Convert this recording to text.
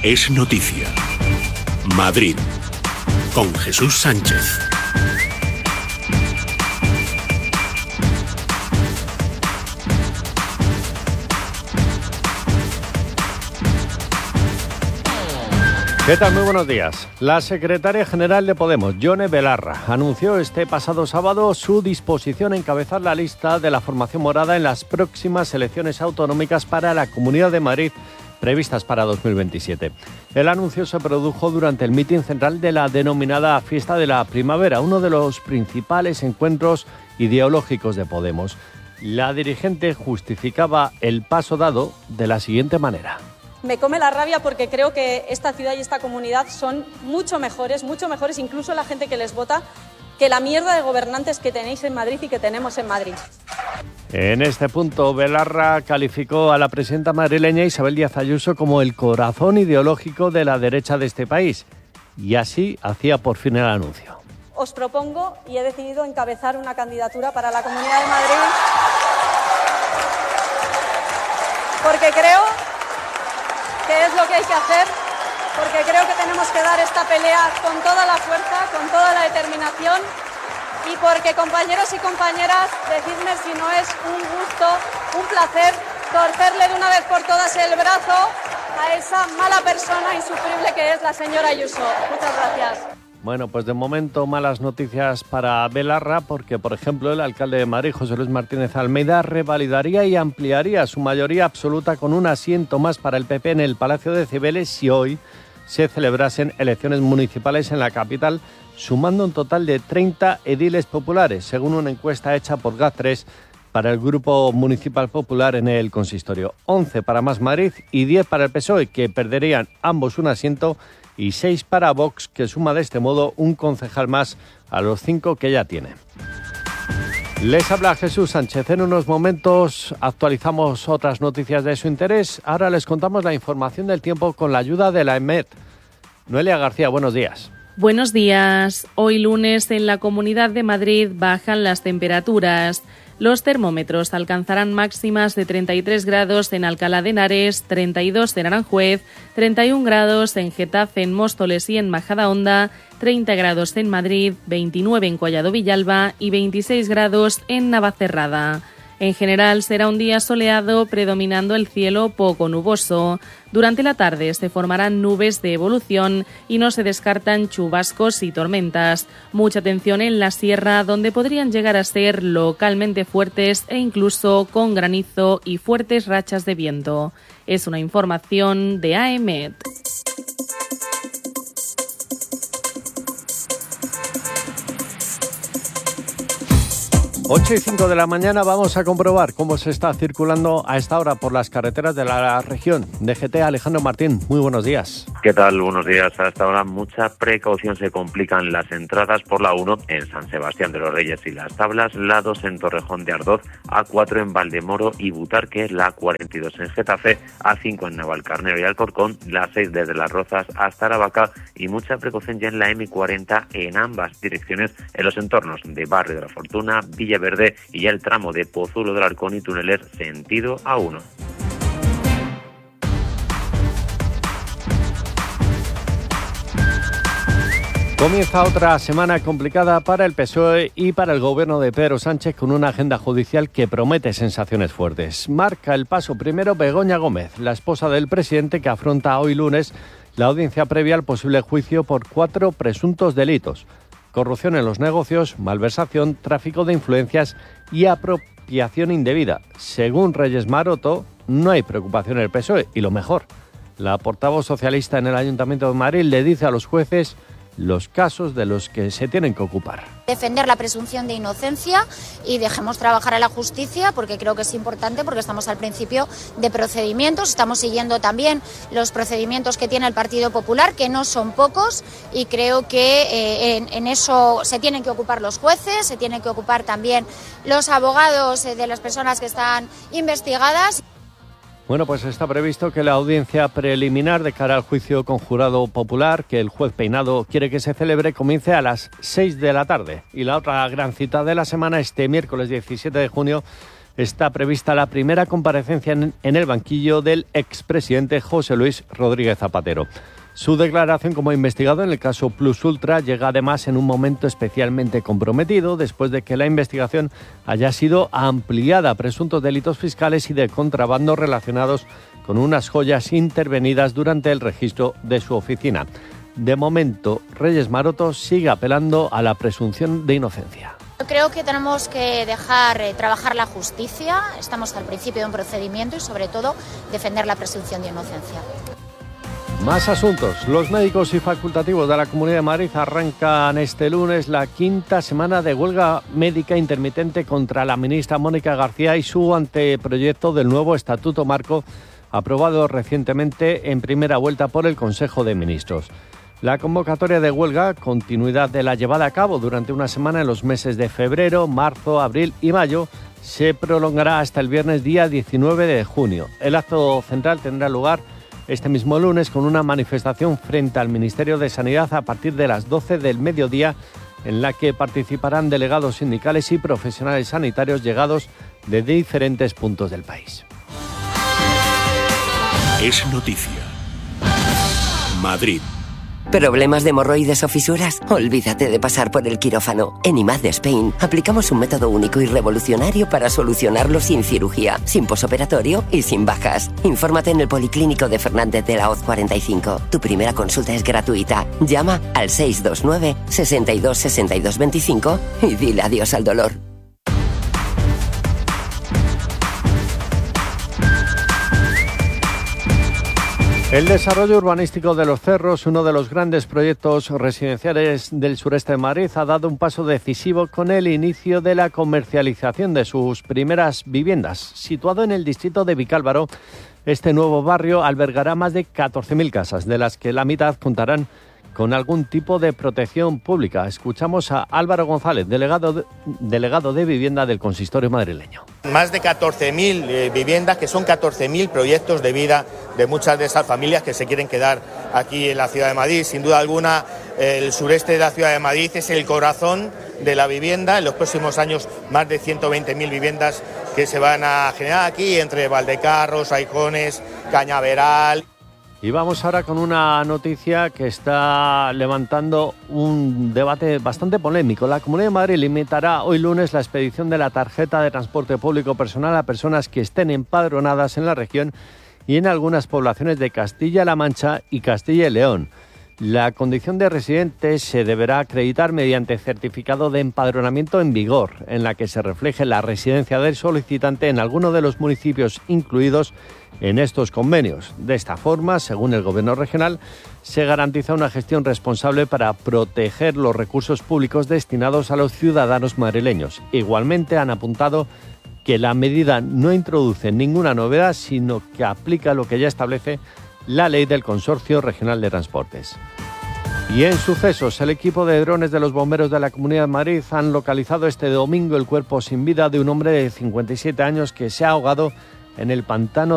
es noticia. Madrid, con Jesús Sánchez. ¿Qué tal? Muy buenos días. La secretaria general de Podemos, Yone Belarra, anunció este pasado sábado su disposición a encabezar la lista de la formación morada en las próximas elecciones autonómicas para la Comunidad de Madrid, previstas para 2027. El anuncio se produjo durante el mitin central de la denominada Fiesta de la Primavera, uno de los principales encuentros ideológicos de Podemos. La dirigente justificaba el paso dado de la siguiente manera. Me come la rabia porque creo que esta ciudad y esta comunidad son mucho mejores, incluso la gente que les vota, que la mierda de gobernantes que tenéis en Madrid y que tenemos en Madrid. En este punto, Belarra calificó a la presidenta madrileña Isabel Díaz Ayuso como el corazón ideológico de la derecha de este país. Y así hacía por fin el anuncio. Os propongo y he decidido encabezar una candidatura para la Comunidad de Madrid porque creo que es lo que hay que hacer, porque creo que tenemos que dar esta pelea con toda la fuerza, con toda la determinación y porque, compañeros y compañeras, decidme si no es un gusto, un placer torcerle de una vez por todas el brazo a esa mala persona insufrible que es la señora Ayuso. Muchas gracias. Bueno, pues de momento malas noticias para Belarra porque, por ejemplo, el alcalde de Madrid, José Luis Martínez Almeida, revalidaría y ampliaría su mayoría absoluta con un asiento más para el PP en el Palacio de Cibeles si hoy se celebrasen elecciones municipales en la capital, sumando un total de 30 ediles populares, según una encuesta hecha por GAT3 para el Grupo Municipal Popular en el consistorio. 11 para Más Madrid y 10 para el PSOE, que perderían ambos un asiento, y 6 para Vox, que suma de este modo un concejal más a los 5 que ya tiene. Les habla Jesús Sánchez. En unos momentos actualizamos otras noticias de su interés. Ahora les contamos la información del tiempo con la ayuda de la EMET. Noelia García, buenos días. Buenos días. Hoy lunes en la Comunidad de Madrid bajan las temperaturas. Los termómetros alcanzarán máximas de 33 grados en Alcalá de Henares, 32 en Aranjuez, 31 grados en Getafe, en Móstoles y en Majadahonda, 30 grados en Madrid, 29 en Collado Villalba y 26 grados en Navacerrada. En general será un día soleado, predominando el cielo poco nuboso. Durante la tarde se formarán nubes de evolución y no se descartan chubascos y tormentas. Mucha atención en la sierra, donde podrían llegar a ser localmente fuertes e incluso con granizo y fuertes rachas de viento. Es una información de AEMET. 8:05 de la mañana vamos a comprobar cómo se está circulando a esta hora por las carreteras de la región. DGT, Alejandro Martín, muy buenos días. ¿Qué tal? Buenos días. Hasta ahora mucha precaución, se complican las entradas por la 1 en San Sebastián de los Reyes y Las Tablas, la 2 en Torrejón de Ardoz, A4 en Valdemoro y Butarque, la 42 en Getafe, A5 en Navalcarnero y Alcorcón, la 6 desde Las Rozas hasta Aravaca y mucha precaución ya en la M40 en ambas direcciones en los entornos de Barrio de la Fortuna, Villaverde y ya el tramo de Pozuelo del Arcón y Túneles sentido A1. Comienza otra semana complicada para el PSOE y para el gobierno de Pedro Sánchez, con una agenda judicial que promete sensaciones fuertes. Marca el paso primero Begoña Gómez, la esposa del presidente, que afronta hoy lunes la audiencia previa al posible juicio por 4 presuntos delitos: corrupción en los negocios, malversación, tráfico de influencias y apropiación indebida. Según Reyes Maroto, no hay preocupación en el PSOE y lo mejor, la portavoz socialista en el Ayuntamiento de Madrid le dice a los jueces los casos de los que se tienen que ocupar. Defender la presunción de inocencia y dejemos trabajar a la justicia, porque creo que es importante, porque estamos al principio de procedimientos, estamos siguiendo también los procedimientos que tiene el Partido Popular, que no son pocos, y creo que en eso se tienen que ocupar los jueces, se tienen que ocupar también los abogados de las personas que están investigadas. Bueno, pues está previsto que la audiencia preliminar de cara al juicio con jurado popular, que el juez Peinado quiere que se celebre, comience a las 6 de la tarde. Y la otra gran cita de la semana, este miércoles 17 de junio, está prevista la primera comparecencia en el banquillo del expresidente José Luis Rodríguez Zapatero. Su declaración como investigado en el caso Plus Ultra llega además en un momento especialmente comprometido después de que la investigación haya sido ampliada a presuntos delitos fiscales y de contrabando relacionados con unas joyas intervenidas durante el registro de su oficina. De momento, Reyes Maroto sigue apelando a la presunción de inocencia. Creo que tenemos que dejar trabajar la justicia, estamos al principio de un procedimiento y sobre todo defender la presunción de inocencia. Más asuntos. Los médicos y facultativos de la Comunidad de Madrid arrancan este lunes la 5ª semana de huelga médica intermitente contra la ministra Mónica García y su anteproyecto del nuevo Estatuto Marco aprobado recientemente en primera vuelta por el Consejo de Ministros. La convocatoria de huelga, continuidad de la llevada a cabo durante una semana en los meses de febrero, marzo, abril y mayo, se prolongará hasta el viernes día 19 de junio. El acto central tendrá lugar este mismo lunes con una manifestación frente al Ministerio de Sanidad a partir de las 12 del mediodía, en la que participarán delegados sindicales y profesionales sanitarios llegados de diferentes puntos del país. Es noticia. Madrid. ¿Problemas de hemorroides o fisuras? Olvídate de pasar por el quirófano. En IMAD de Spain aplicamos un método único y revolucionario para solucionarlo sin cirugía, sin posoperatorio y sin bajas. Infórmate en el Policlínico de Fernández de la Hoz 45. Tu primera consulta es gratuita. Llama al 629 62 62 25 y dile adiós al dolor. El desarrollo urbanístico de Los Cerros, uno de los grandes proyectos residenciales del sureste de Madrid, ha dado un paso decisivo con el inicio de la comercialización de sus primeras viviendas. Situado en el distrito de Vicálvaro, este nuevo barrio albergará más de 14.000 casas, de las que la mitad contarán con algún tipo de protección pública. Escuchamos a Álvaro González, delegado de vivienda del consistorio madrileño. Más de 14.000 viviendas, que son 14.000 proyectos de vida de muchas de esas familias que se quieren quedar aquí en la ciudad de Madrid. Sin duda alguna, el sureste de la ciudad de Madrid es el corazón de la vivienda. En los próximos años, más de 120.000 viviendas que se van a generar aquí entre Valdecarros, Aijones, Cañaveral. Y vamos ahora con una noticia que está levantando un debate bastante polémico. La Comunidad de Madrid limitará hoy lunes la expedición de la tarjeta de transporte público personal a personas que estén empadronadas en la región y en algunas poblaciones de Castilla-La Mancha y Castilla y León. La condición de residente se deberá acreditar mediante certificado de empadronamiento en vigor, en la que se refleje la residencia del solicitante en alguno de los municipios incluidos en estos convenios. De esta forma, según el Gobierno regional, se garantiza una gestión responsable para proteger los recursos públicos destinados a los ciudadanos madrileños. Igualmente han apuntado que la medida no introduce ninguna novedad, sino que aplica lo que ya establece la ley del Consorcio Regional de Transportes. Y en sucesos, el equipo de drones de los bomberos de la Comunidad de Madrid han localizado este domingo el cuerpo sin vida de un hombre de 57 años que se ha ahogado en el pantano